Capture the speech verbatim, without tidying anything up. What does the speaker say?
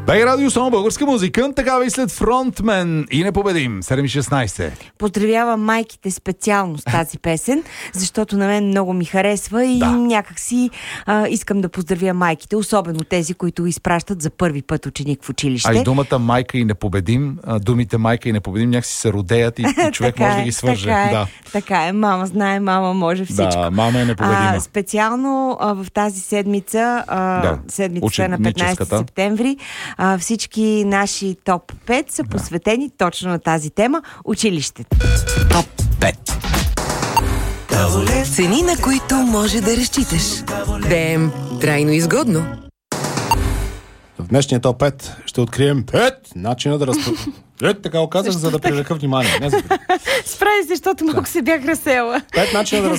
Бей радио, само българска музика, такава и след фронтмен и непобедим. седем и шестнайсет. Поздравявам майките специално с тази песен, защото на мен много ми харесва и да. някак си а, искам да поздравя майките, особено тези, които изпращат за първи път ученик в училище. А и думата майка и непобедим, думите майка и непобедим някакси се родеят и, и човек може да ги свърже. Така е, да. така е, мама знае, мама може всичко. Да, мама е непобедима. А, специално а, в тази седмица, а, да. седмицата на петнайсети септември, а, всички наши топ пет са посветени да. точно на тази тема – училището. Топ пет. Цени, на които може да разчиташ. БМ трайно изгодно. В днешния топ пет ще открием пет начина да разпо... Ето така оказах, за да привлека внимание. Не за да... Справи се, защото малко да. се бях разсела. Пет начина да